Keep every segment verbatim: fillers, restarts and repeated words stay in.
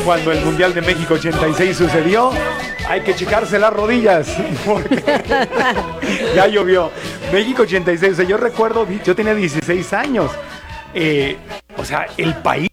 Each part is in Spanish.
cuando el Mundial de México ochenta y seis sucedió, hay que checarse las rodillas, porque ya llovió. México ochenta y seis, o sea, yo recuerdo, yo tenía dieciséis años, eh, o sea, el país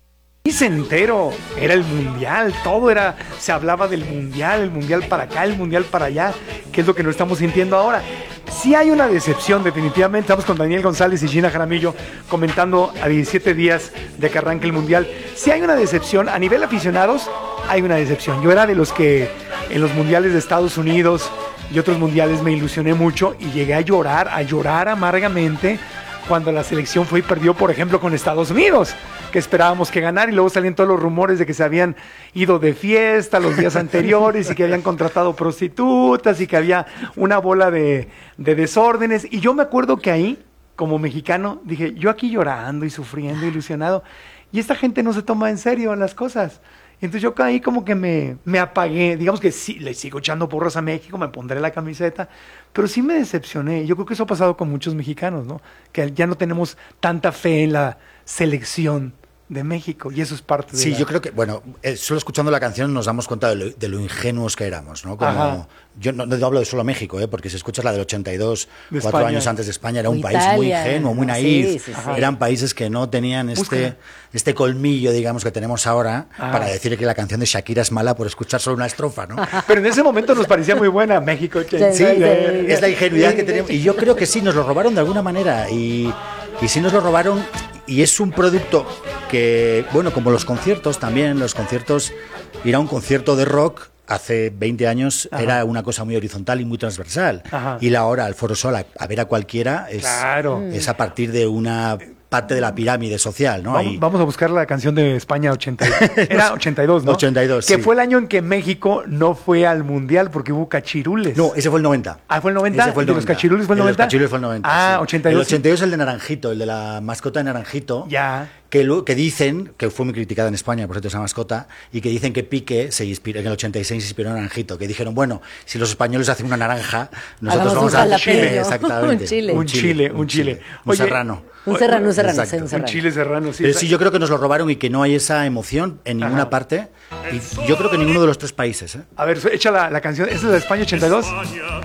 entero era el mundial, todo era, se hablaba del mundial, el mundial para acá, el mundial para allá, que es lo que nos estamos sintiendo ahora. Sí hay una decepción, definitivamente. Estamos con Daniel González y Gina Jaramillo comentando a diecisiete días de que arranque el mundial. Sí hay una decepción, a nivel aficionados hay una decepción. Yo era de los que en los mundiales de Estados Unidos y otros mundiales me ilusioné mucho y llegué a llorar, a llorar amargamente cuando la selección fue y perdió, por ejemplo, con Estados Unidos, que esperábamos que ganara, y luego salían todos los rumores de que se habían ido de fiesta los días anteriores y que habían contratado prostitutas y que había una bola de, de desórdenes. Y yo me acuerdo que ahí, como mexicano, dije, yo aquí llorando y sufriendo, ilusionado, y esta gente no se toma en serio las cosas. Entonces yo ahí como que me, me apagué, digamos que sí, le sigo echando porras a México, me pondré la camiseta, pero sí me decepcioné. Yo creo que eso ha pasado con muchos mexicanos, ¿no? Que ya no tenemos tanta fe en la selección de México, y eso es parte de Sí, la... yo creo que, bueno, eh, solo escuchando la canción nos damos cuenta de lo, de lo ingenuos que éramos, ¿no? Como, yo no, no hablo de solo México, ¿eh? Porque si escuchas la del ochenta y dos, de cuatro España. años antes de España, era un Italia, país muy ingenuo, muy naif. Sí, sí, sí. Eran países que no tenían este, este colmillo, digamos, que tenemos ahora, Ajá. para decir que la canción de Shakira es mala por escuchar solo una estrofa, ¿no? Pero en ese momento nos parecía muy buena México. Sí, sí, sí, es la ingenuidad que tenemos. Y yo creo que sí, nos lo robaron de alguna manera. Y, y sí nos lo robaron. Y es un producto que, bueno, como los conciertos también, los conciertos, ir a un concierto de rock hace veinte años Ajá. era una cosa muy horizontal y muy transversal. Ajá. Y la hora al Foro Sol a, a ver a cualquiera es, claro. es a partir de una parte de la pirámide social, ¿no? Vamos, y... vamos a buscar la canción de España ochenta. Era ochenta y dos, ¿no? ochenta y dos, que sí. fue el año en que México no fue al Mundial porque hubo cachirules. No, ese fue el noventa. Ah, ¿fue el noventa? Ese fue el ¿De noventa. los cachirules fue el noventa? De los cachirules fue el noventa. Ah, sí. ochenta y dos. El ochenta y dos es el de Naranjito, el de la mascota de Naranjito. Ya. Que, lo, que dicen, que fue muy criticada en España, por cierto, esa mascota, y que dicen que Piqué se inspiró, en el ochenta y seis se inspiró en Naranjito, que dijeron, bueno, si los españoles hacen una naranja, nosotros Hagamos vamos a Chile. Chile, exactamente. Un chile. Un chile, un chile. Un serrano. Un serrano, un serrano, sí, un serrano. Un chile serrano, sí. Pero sí, yo creo que nos lo robaron y que no hay esa emoción en ninguna Ajá. parte, y yo creo que en ninguno de los tres países. ¿eh? A ver, echa la, la canción, ¿esa es de España ochenta y dos?